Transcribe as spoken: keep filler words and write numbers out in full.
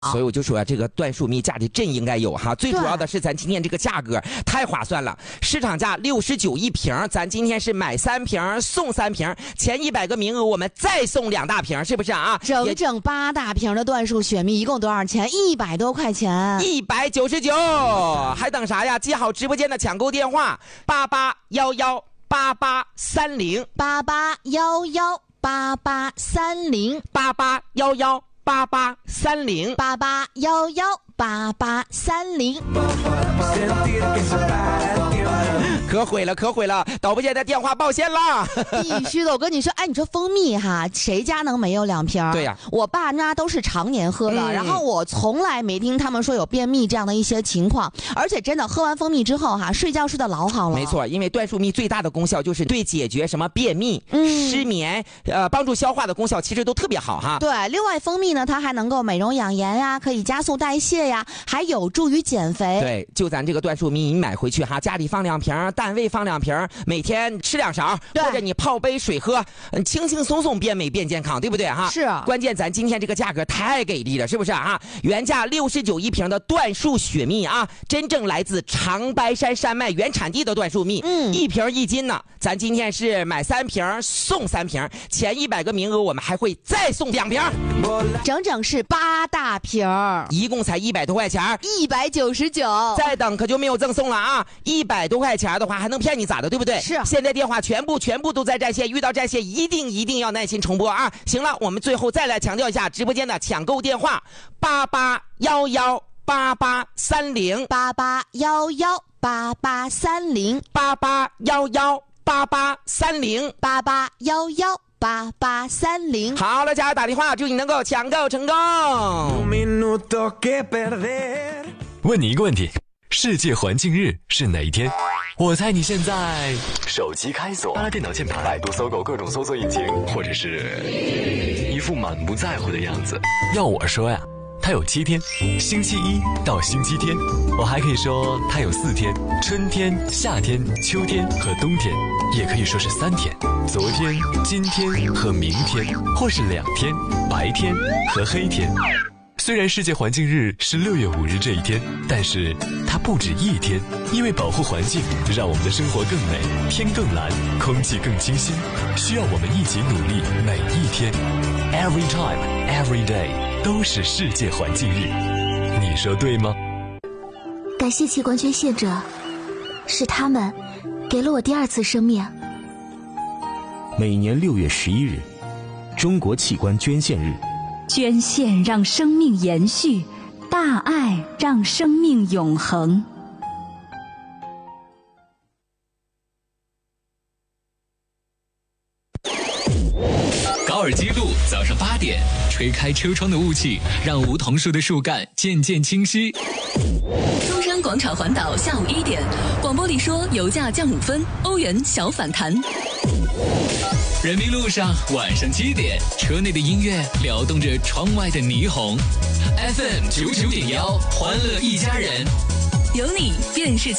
所以我就说啊，这个椴树蜜价值真应该有哈。最主要的是咱今天这个价格太划算了，市场价六十九一瓶，咱今天是买三瓶送三瓶，前一百个名额我们再送两大瓶，是不是啊？ 整整八大瓶的椴树雪蜜，一共多少钱？一百多块钱， 一百九十九，还等啥呀？记好直播间的抢购电话：八八幺幺八八三零八八幺幺八八三零八八幺幺。八八三零八八幺幺八八三零， 可毁了，可毁了！导播间的电话报线了， 必须的。我跟你说，哎，你说蜂蜜哈，谁家能没有两瓶？ 对呀、啊， 我爸那都是常年喝的、嗯，然后我从来没听他们说有便秘这样的一些情况，而且真的喝完蜂蜜之后哈，睡觉睡得老好了。 没错，因为椴树蜜最大的功效就是对解决什么便秘、嗯、失眠，呃，帮助消化的功效其实都特别好哈。 对，另外蜂蜜呢，它还能够美容养颜呀，可以加速代谢呀，还有助于减肥。对， 就咱这个椴树蜜，你买回去哈，家里放两瓶，单位放两瓶，每天吃两勺，或者你泡杯水喝，轻轻松松变美变健康，对不对哈？ 是。 关键咱今天这个价格太给力了，是不是啊？原价六十九一瓶的椴树雪蜜啊，真正来自长白山山脉原产地的椴树蜜，嗯，一瓶一斤呢。咱今天是买三瓶送三瓶，前一百个名额我们还会再送两瓶， 整整是八大瓶， 一共才一百多块钱， 一百九十九。 再等可就没有赠送了啊！一百多块钱的话还能骗你咋的，对不对？ 是。 现在电话全部全部都在占线，遇到占线一定一定要耐心重播啊！行了，我们最后再来强调一下直播间的抢购电话：八八幺幺八八三零八八幺幺八八三零八八幺幺八八三零八八幺幺八八三零。 好了，加油打电话，祝你能够抢购成功。 问你一个问题，世界环境日是哪一天？我猜你现在手机开锁，拉电脑键盘，百度搜狗各种搜索引擎，或者是一副满不在乎的样子。要我说呀，它有七天，星期一到星期天。我还可以说它有四天，春天、夏天、秋天和冬天，也可以说是三天，昨天、今天和明天，或是两天，白天和黑天。虽然世界环境日是六月五日这一天，但是它不止一天，因为保护环境，让我们的生活更美，天更蓝，空气更清新，需要我们一起努力，每一天 ，every time, every day 都是世界环境日，你说对吗？ 感谢器官捐献者，是他们给了我第二次生命。 每年六月十一日，中国器官捐献日。 捐献让生命延续，大爱让生命永恒。 高尔基路早上八点，吹开车窗的雾气，让梧桐树的树干渐渐清晰。 中山广场环岛下午一点，广播里说油价降五分，欧元小反弹。 人民路上晚上七点，车内的音乐撩动着窗外的霓虹。F M 九九点幺，欢乐一家人， 有你便是。